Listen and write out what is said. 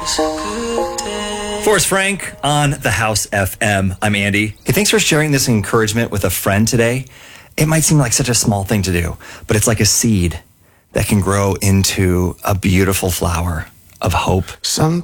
Forrest Frank on the House FM. I'm Andy. Hey, thanks for sharing this encouragement with a friend today. It might seem like such a small thing to do, but it's like a seed that can grow into a beautiful flower of hope